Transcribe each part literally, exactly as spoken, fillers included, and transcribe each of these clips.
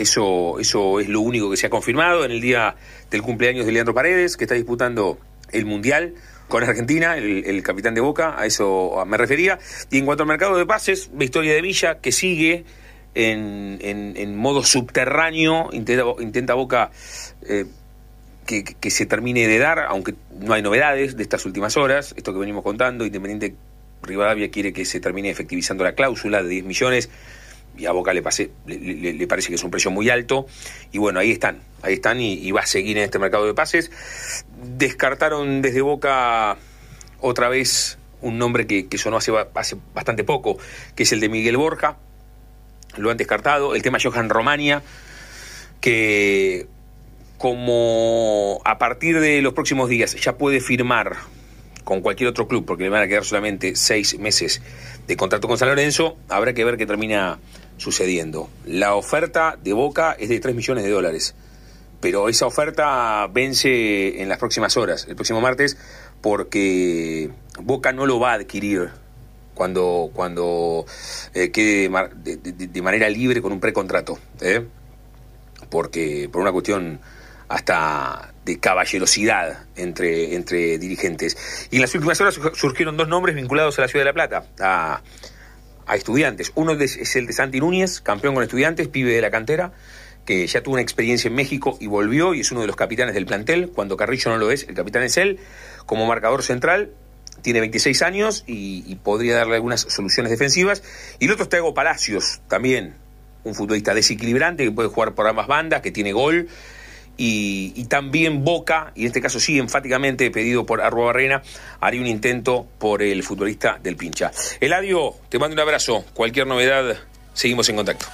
Eso, eso es lo único que se ha confirmado en el día del cumpleaños de Leandro Paredes, que está disputando el Mundial con Argentina, el, el capitán de Boca, a eso me refería. Y en cuanto al mercado de pases, la historia de Villa, que sigue en, en, en modo subterráneo, intenta, intenta Boca eh, que, que se termine de dar, aunque no hay novedades de estas últimas horas, esto que venimos contando. Independiente Rivadavia quiere que se termine efectivizando la cláusula de diez millones, y a Boca le, pase, le, le, le parece que es un precio muy alto, y bueno, ahí están, ahí están y, y va a seguir en este mercado de pases. Descartaron desde Boca otra vez un nombre que, que sonó hace, hace bastante poco, que es el de Miguel Borja, lo han descartado. El tema Johan Romania, que como a partir de los próximos días ya puede firmar con cualquier otro club, porque le van a quedar solamente seis meses de contrato con San Lorenzo, habrá que ver qué termina sucediendo. La oferta de Boca es de tres millones de dólares, pero esa oferta vence en las próximas horas, el próximo martes, porque Boca no lo va a adquirir cuando, cuando eh, quede de, de, de manera libre con un precontrato, ¿eh? porque por una cuestión hasta de caballerosidad entre, entre dirigentes. Y en las últimas horas surgieron dos nombres vinculados a la Ciudad de La Plata, a, a Estudiantes. Uno es el de Santi Núñez, campeón con Estudiantes, pibe de la cantera, que ya tuvo una experiencia en México y volvió, y es uno de los capitanes del plantel. Cuando Carrillo no lo es, el capitán es él, como marcador central. Tiene veintiséis años y, y podría darle algunas soluciones defensivas. Y el otro es Thiago Palacios, también un futbolista desequilibrante que puede jugar por ambas bandas, que tiene gol. Y, y también Boca, y en este caso sí, enfáticamente pedido por Arruabarrena, haría un intento por el futbolista del Pincha. Eladio, te mando un abrazo. Cualquier novedad, seguimos en contacto.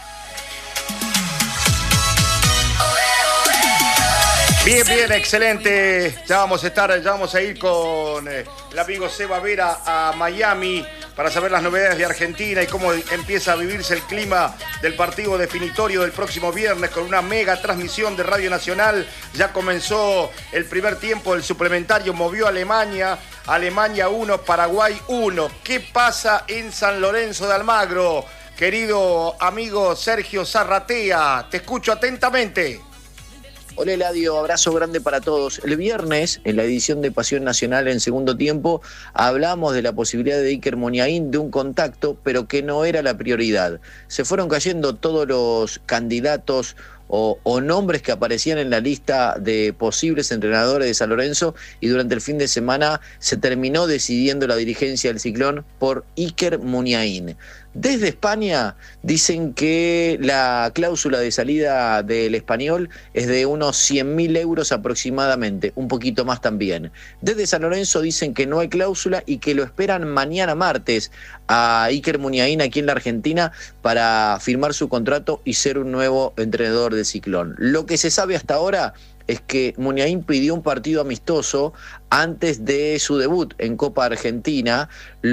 Bien, bien, excelente. Ya vamos a estar, ya vamos a ir con eh, el amigo Seba Vera a Miami para saber las novedades de Argentina y cómo empieza a vivirse el clima del partido definitorio del próximo viernes con una mega transmisión de Radio Nacional. Ya comenzó el primer tiempo del suplementario, movió a Alemania, Alemania uno, Paraguay uno. ¿Qué pasa en San Lorenzo de Almagro? Querido amigo Sergio Zarratea, te escucho atentamente. Hola Eladio, abrazo grande para todos. El viernes, en la edición de Pasión Nacional en segundo tiempo, hablamos de la posibilidad de Iker Muniain de un contacto, pero que no era la prioridad. Se fueron cayendo todos los candidatos o, o nombres que aparecían en la lista de posibles entrenadores de San Lorenzo, y durante el fin de semana se terminó decidiendo la dirigencia del Ciclón por Iker Muniain. Desde España dicen que la cláusula de salida del Español es de unos cien mil euros aproximadamente, un poquito más también. Desde San Lorenzo dicen que no hay cláusula y que lo esperan mañana martes a Iker Muniain aquí en la Argentina para firmar su contrato y ser un nuevo entrenador del Ciclón. Lo que se sabe hasta ahora es que Muniain pidió un partido amistoso antes de su debut en Copa Argentina.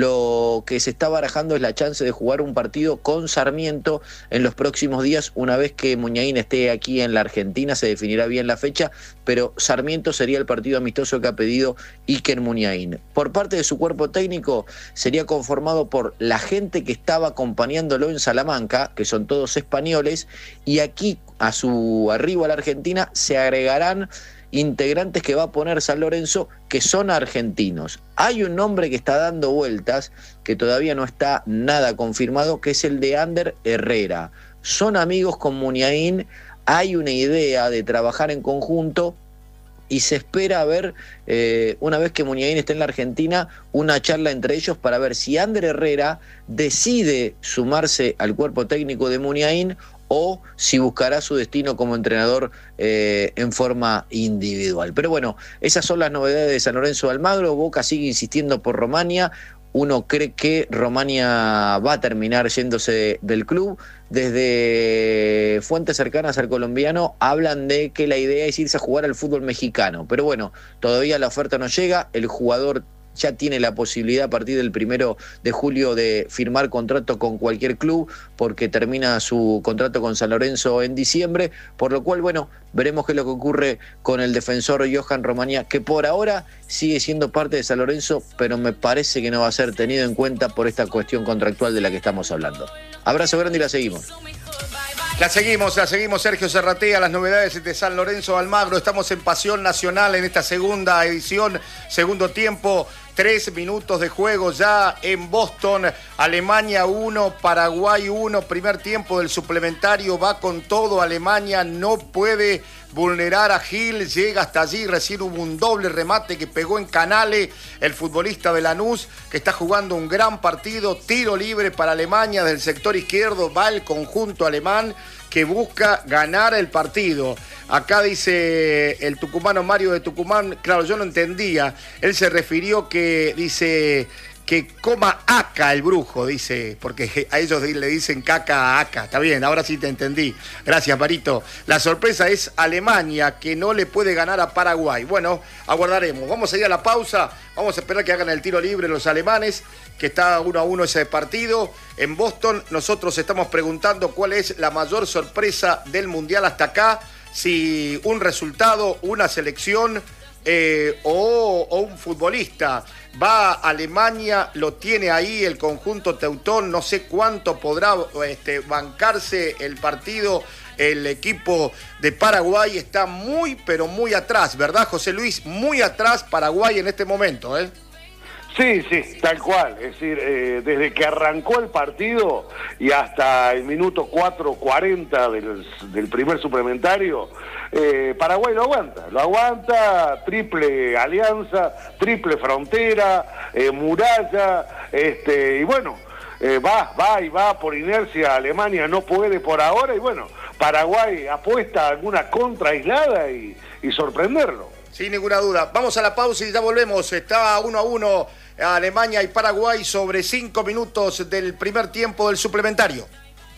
Lo que se está barajando es la chance de jugar un partido con Sarmiento en los próximos días. Una vez que Muniain esté aquí en la Argentina se definirá bien la fecha, pero Sarmiento sería el partido amistoso que ha pedido Iker Muniain. Por parte de su cuerpo técnico sería conformado por la gente que estaba acompañándolo en Salamanca, que son todos españoles, y aquí a su arribo a la Argentina se agregarán integrantes que va a poner San Lorenzo que son argentinos. Hay un nombre que está dando vueltas, que todavía no está nada confirmado, que es el de Ander Herrera. Son amigos con Muniain, hay una idea de trabajar en conjunto y se espera ver, eh, una vez que Muniain esté en la Argentina, una charla entre ellos para ver si Ander Herrera decide sumarse al cuerpo técnico de Muniain o si buscará su destino como entrenador eh, en forma individual. Pero bueno, esas son las novedades de San Lorenzo de Almagro. Boca sigue insistiendo por Romania. Uno cree que Romania va a terminar yéndose del club. Desde fuentes cercanas al colombiano hablan de que la idea es irse a jugar al fútbol mexicano. Pero bueno, todavía la oferta no llega. El jugador ya tiene la posibilidad a partir del primero de julio de firmar contrato con cualquier club, porque termina su contrato con San Lorenzo en diciembre, por lo cual, bueno, veremos qué es lo que ocurre con el defensor Johan Romania, que por ahora sigue siendo parte de San Lorenzo, pero me parece que no va a ser tenido en cuenta por esta cuestión contractual de la que estamos hablando. Abrazo grande y la seguimos. La seguimos, la seguimos, Sergio Serratea, las novedades de San Lorenzo Almagro. Estamos en Pasión Nacional en esta segunda edición, segundo tiempo, tres minutos de juego ya en Boston. Alemania uno, Paraguay uno, primer tiempo del suplementario, va con todo. Alemania no puede vulnerar a Gil, llega hasta allí, recién hubo un doble remate que pegó en Canale, el futbolista de Lanús, que está jugando un gran partido, tiro libre para Alemania del sector izquierdo, va el conjunto alemán que busca ganar el partido. Acá dice el tucumano Mario de Tucumán, claro, yo no entendía, él se refirió que dice que coma aca el brujo, dice, porque a ellos le dicen caca a aca. Está bien, ahora sí te entendí. Gracias, Marito. La sorpresa es Alemania, que no le puede ganar a Paraguay. Bueno, aguardaremos. Vamos a ir a la pausa, vamos a esperar que hagan el tiro libre los alemanes, que está uno a uno ese partido. En Boston nosotros estamos preguntando cuál es la mayor sorpresa del Mundial hasta acá, si un resultado, una selección eh, o, o un futbolista. Va a Alemania, lo tiene ahí el conjunto teutón, no sé cuánto podrá este, bancarse el partido. El equipo de Paraguay está muy, pero muy atrás, ¿verdad, José Luis? Muy atrás Paraguay en este momento, ¿eh? Sí, sí, tal cual. Es decir, eh, desde que arrancó el partido y hasta el minuto cuatro cuarenta del, del primer suplementario, eh, Paraguay lo aguanta. Lo aguanta, triple alianza, triple frontera, eh, muralla, este, y bueno, eh, va, va y va por inercia. Alemania no puede por ahora y bueno, Paraguay apuesta a alguna contra aislada y, y sorprenderlo. Sin ninguna duda. Vamos a la pausa y ya volvemos. Está uno a uno Alemania y Paraguay sobre cinco minutos del primer tiempo del suplementario.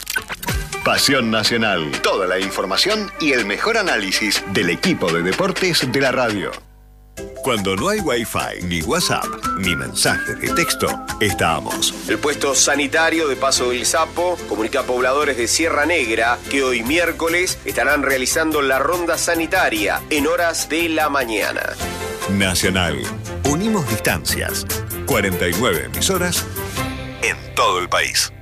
Pasión Nacional. Toda la información y el mejor análisis del equipo de deportes de la radio. Cuando no hay Wi-Fi, ni WhatsApp, ni mensaje de texto, estamos. El puesto sanitario de Paso del Sapo comunica a pobladores de Sierra Negra que hoy miércoles estarán realizando la ronda sanitaria en horas de la mañana. Nacional. Unimos distancias. cuarenta y nueve emisoras en todo el país.